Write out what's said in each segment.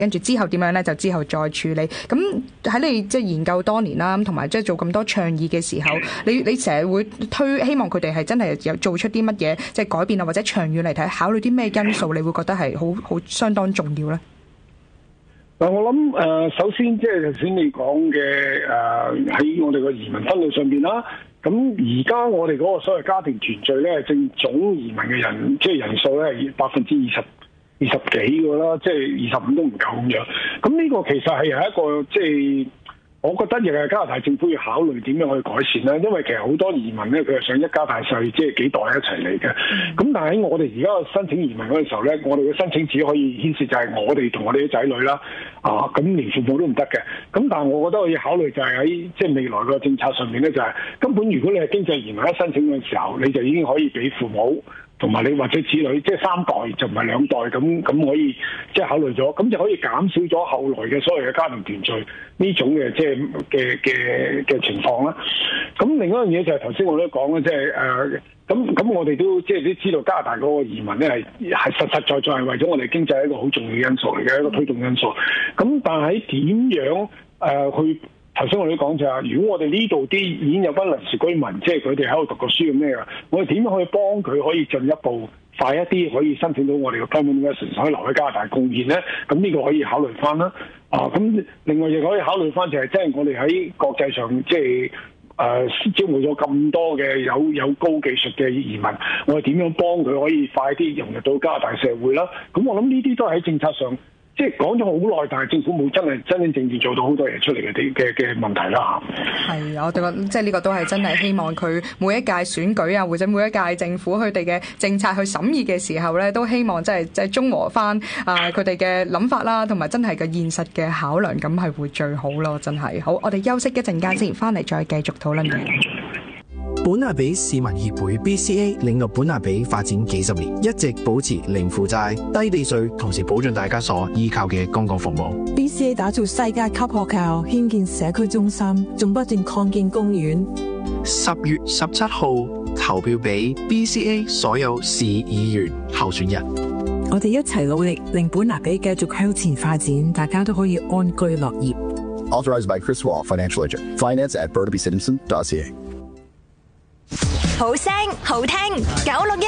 跟住之後點樣咧，就之後再處理。咁喺你即係研究多年啦，同埋即係做咁多倡議嘅時候，你成日會希望佢哋係真係有做出啲乜嘢即係改變啊，或者長遠嚟睇考慮啲咩因素，你會覺得係好相當重要咧？ 嗱，我諗首先即係頭先你講嘅喺我哋個移民分類上邊啦。咁而家我哋嗰個所謂家庭團聚咧，正總移民嘅人即係人數咧係20%幾個啦，即係25都唔夠咁樣。咁呢個其實係有一個即係我覺得亦係加拿大政府要考慮點樣去改善啦。因為其實好多移民咧，佢係想一家大細即係幾代一齊嚟嘅。咁但係喺我哋而家申請移民嗰陣時候咧，我哋嘅申請只可以牽涉就係我哋同我哋啲仔女啦。咁連父母都唔得嘅。咁但係我覺得可以考慮就係喺即係未來個政策上面咧，就係根本如果你係經濟移民一申請嘅時候，你就已經可以俾父母同埋你或者子女，即係3代就唔係2代咁可以即係考慮咗，咁就可以減少咗後來嘅所謂嘅家庭團聚呢種嘅即係嘅情況啦。咁另一樣嘢就係頭先我都講啦，即係咁我哋都即係都知道加拿大嗰個移民咧係實在係為咗我哋經濟一個好重要嘅因素嚟嘅一個推動因素。咁但係點樣去？頭先我哋講就係，如果我哋呢度啲已經有班臨時居民，即係佢哋喺度讀過書咁咩㗎，我哋點樣可以幫佢可以進一步快一啲，可以申請到我哋嘅 permanent residence，可以留喺加拿大貢獻咧？咁呢個可以考慮翻啦。咁另外亦可以考慮翻就係，即係我哋喺國際上即係招募咗咁多嘅有高技術嘅移民，我哋點樣幫佢可以快啲融入到加拿大社會啦？咁我諗呢啲都係喺政策上。即係講咗好耐，但係政府冇真正做到好多嘢出嚟嘅問題啦。係， 我哋覺得即係呢個都係真係希望佢每一屆選舉啊，或者每一屆政府佢哋嘅政策去審議嘅時候咧，都希望即係中和翻佢哋嘅諗法啦，同埋真係嘅現實嘅考量，咁係會最好咯。真係好，我哋休息一陣間先，翻嚟再繼續討論。 本亞比市民協會 BCA 領導本亞比發展幾十年，一直保持零負債、低地稅，同時保障大家所依靠嘅公共服務。 BCA 打造世界級學校，興建社區中心，仲不斷擴建公園。 10月17號投票俾 BCA 所有市議員候選人。 我哋一齊努力，令本亞比繼續向前發展，大家都可以安居樂業。 Authorized by Chris Wall, Financial Agent. Finance at burnabycitizen.ca。 好聲好聽961，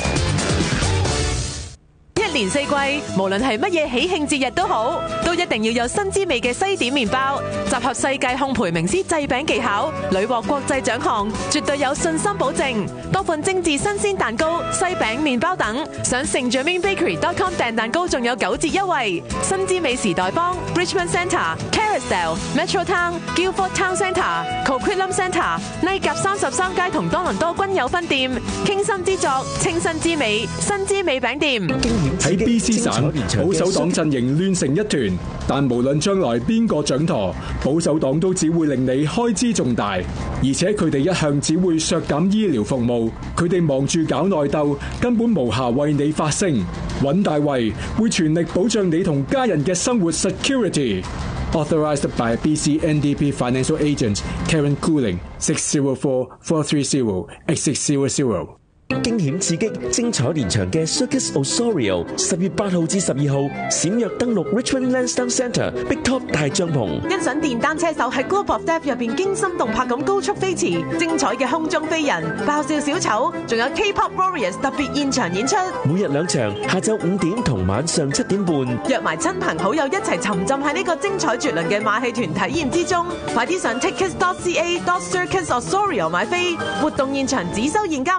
一年四季，無論係乜嘢喜慶節日都好，都一定要有新滋味嘅西點麵包，集合世界烘焙名師製餅技巧，屢獲國際獎項，絕對有信心保證。多款精緻新鮮蛋糕、西餅、麵包等，上SaintGermainBakery.com 訂蛋糕仲有9折優惠。新滋味時代坊、Richmond Centre、Carousel、Metrotown、Guildford Town Centre、Coquitlam Centre、麗夾33街同多倫多均有分店。傾心之作，清新之美，新滋味餅店。 喺 BC 省，保守黨陣營亂成一團，但無論將來邊個掌舵，保守黨都只會令你開支重大，而且佢哋一向只會削減醫療服務，佢哋忙住搞內鬥，根本無暇為你發聲。尹大衛會全力保障你同家人嘅生活 security。Authorized by BC NDP Financial Agent Karen Cooling 604-430-8600。 驚險刺激、精彩連場嘅 Circus Osorio 10月8號至12號閃躍登陸 Richmond Lansdowne Centre Big Top 大帳篷， 欣賞電單車手喺 Globe of Death 入邊驚心動魄咁高速飛馳，精彩嘅空中飛人、爆笑小丑，仲有 K-pop Warriors 特別現場演出。 每日2場，下晝5點同晚上7點半， 約埋親朋好友一齊沉浸喺呢個精彩絕倫嘅馬戲團體驗之中。快啲上 tickets.ca.circusosorio 買飛，活動現場只收現金。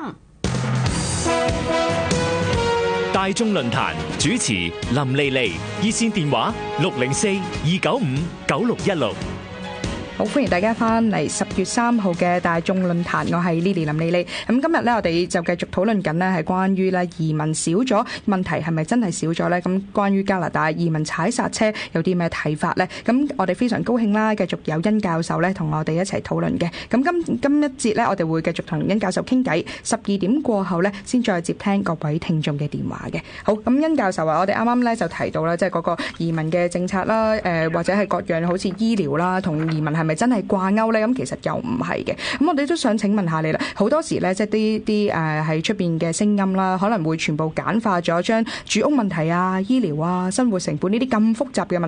大眾論壇主持林莉莉，熱線電話604-295-9616。 好，歡迎大家翻嚟10月3號嘅大眾論壇，我係 Lily 林莉莉。咁今日咧，我哋就繼續討論緊呢係關於咧移民少咗，問題係咪真係少咗呢？咁關於加拿大移民踩剎車有啲咩睇法呢？咁我哋非常高興啦，繼續有殷教授咧同我哋一齊討論嘅。咁今一節咧，我哋會繼續同殷教授傾偈。12點過後咧，先再接聽各位聽眾嘅電話嘅。好，咁殷教授話，我哋啱啱咧就提到啦，即係嗰個移民嘅政策啦，或者係各樣好似醫療啦，同移民係咪咪真係掛鈎咧？咁其實又唔係嘅。咁我哋都想請問下你啦，好多時咧即係啲喺出邊嘅聲音啦，可能會全部簡化咗，將住屋問題啊、醫療啊、生活成本呢啲咁複雜嘅問題